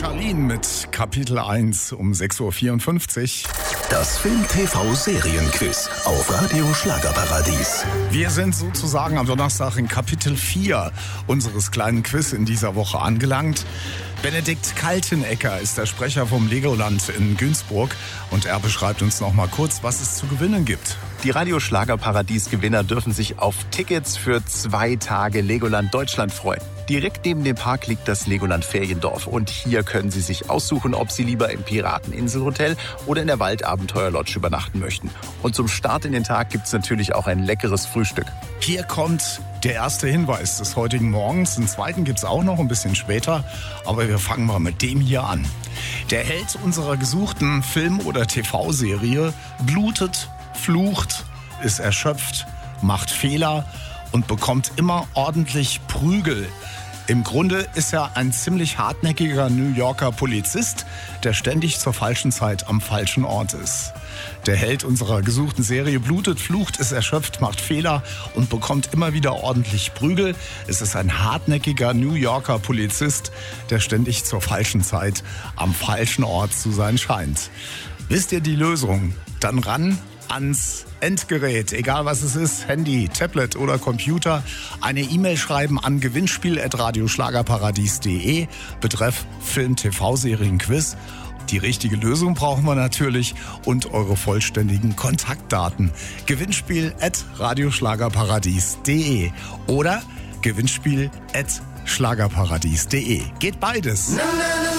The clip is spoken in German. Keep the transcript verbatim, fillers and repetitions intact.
Charlene mit Kapitel eins um sechs Uhr vierundfünfzig. Das Film-T V-Serienquiz auf Radio Schlagerparadies. Wir sind sozusagen am Donnerstag in Kapitel vier unseres kleinen Quiz in dieser Woche angelangt. Benedikt Kaltenecker ist der Sprecher vom Legoland in Günzburg und er beschreibt uns noch mal kurz, was es zu gewinnen gibt. Die Radio Schlagerparadies-Gewinner dürfen sich auf Tickets für zwei Tage Legoland Deutschland freuen. Direkt neben dem Park liegt das Legoland Feriendorf und hier können Sie sich aussuchen, ob Sie lieber im Pirateninselhotel oder in der Waldabenteuer-Lodge übernachten möchten. Und zum Start in den Tag gibt es natürlich auch ein leckeres Frühstück. Hier kommt der erste Hinweis des heutigen Morgens. Den zweiten gibt es auch noch ein bisschen später, aber wir fangen mal mit dem hier an. Der Held unserer gesuchten Film- oder T V-Serie blutet, flucht, ist erschöpft, macht Fehler und bekommt immer ordentlich Prügel. Im Grunde ist er ein ziemlich hartnäckiger New Yorker Polizist, der ständig zur falschen Zeit am falschen Ort ist. Der Held unserer gesuchten Serie blutet, flucht, ist erschöpft, macht Fehler und bekommt immer wieder ordentlich Prügel. Es ist ein hartnäckiger New Yorker Polizist, der ständig zur falschen Zeit am falschen Ort zu sein scheint. Wisst ihr die Lösung? Dann ran ans Endgerät, egal was es ist, Handy, Tablet oder Computer, eine E-Mail schreiben an gewinnspiel at radioschlagerparadies punkt de, betreff Film-T V-Serien-Quiz. Die richtige Lösung brauchen wir natürlich und eure vollständigen Kontaktdaten. Gewinnspiel at radioschlagerparadies punkt de oder Gewinnspiel at schlagerparadies punkt de. Geht beides.